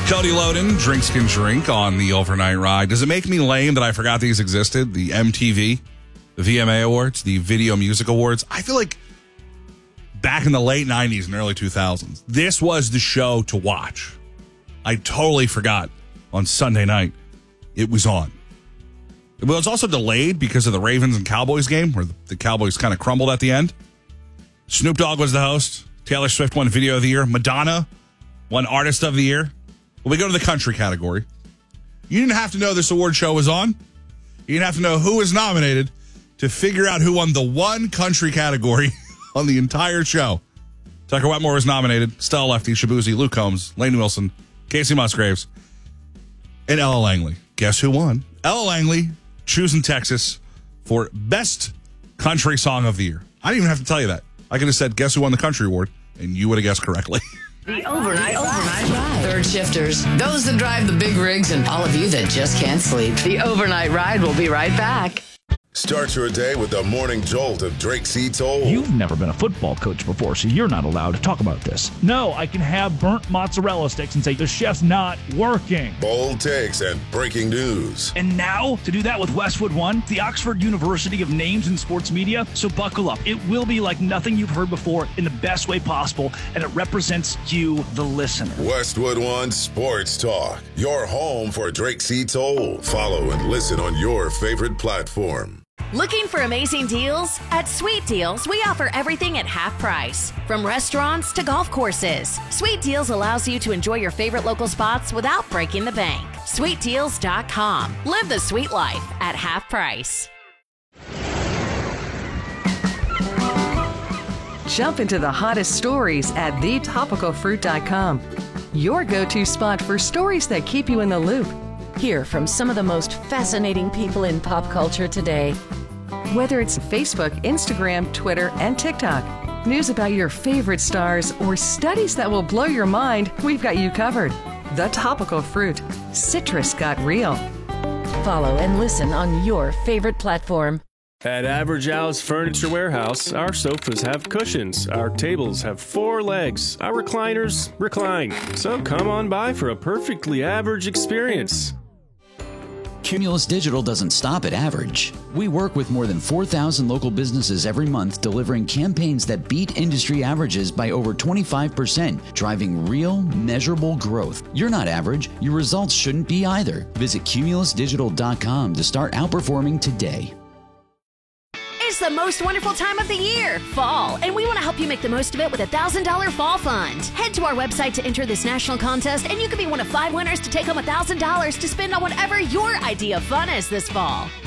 Cody Loden, Drinks Can Drink on the overnight ride. Does it make me lame that I forgot these existed? The MTV, the VMA Awards, the Video Music Awards. I feel like back in the late 90s and early 2000s, this was the show to watch. I totally forgot on Sunday night it was on. It was also delayed because of the Ravens and Cowboys game where the Cowboys kind of crumbled at the end. Snoop Dogg was the host. Taylor Swift won Video of the Year. Madonna won Artist of the Year. Well, we go to the country category. You didn't have to know this award show was on. You didn't have to know who was nominated to figure out who won the one country category on the entire show. Tucker Wetmore was nominated. Stella Lefty, Shabuzi, Luke Combs, Lainey Wilson, Casey Musgraves, and Ella Langley. Guess who won? Ella Langley, choosing Texas for Best Country Song of the Year. I didn't even have to tell you that. I could have said, guess who won the country award? And you would have guessed correctly. The overnight ride. Third shifters, those that drive the big rigs, and all of you that just can't sleep. The overnight ride will be right back. Start your day with the morning jolt of Drake C. Toll. You've never been a football coach before, so you're not allowed to talk about this. No, I can have burnt mozzarella sticks and say the chef's not working. Bold takes and breaking news. And now, to do that with Westwood One, the Oxford University of Names in Sports Media. So buckle up. It will be like nothing you've heard before in the best way possible, and it represents you, the listener. Westwood One Sports Talk. Your home for Drake C. Toll. Follow and listen on your favorite platform. Looking for amazing deals? At Sweet Deals, we offer everything at half price. From restaurants to golf courses, Sweet Deals allows you to enjoy your favorite local spots without breaking the bank. SweetDeals.com. Live the sweet life at half price. Jump into the hottest stories at thetopicalfruit.com. Your go-to spot for stories that keep you in the loop. Hear from some of the most fascinating people in pop culture today. Whether it's Facebook, Instagram, Twitter, and TikTok, news about your favorite stars, or studies that will blow your mind, we've got you covered. The Topical Fruit. Citrus got real. Follow and listen on your favorite platform. At Average House Furniture Warehouse, our sofas have cushions, our tables have 4 legs, our recliners recline. So come on by for a perfectly average experience. Cumulus Digital doesn't stop at average. We work with more than 4,000 local businesses every month, delivering campaigns that beat industry averages by over 25%, driving real, measurable growth. You're not average. Your results shouldn't be either. Visit cumulusdigital.com to start outperforming today. It's the most wonderful time of the year, fall, and we want to help you make the most of it with a $1,000 fall fund. Head to our website to enter this national contest, and you could be one of 5 winners to take home $1,000 to spend on whatever your idea of fun is this fall.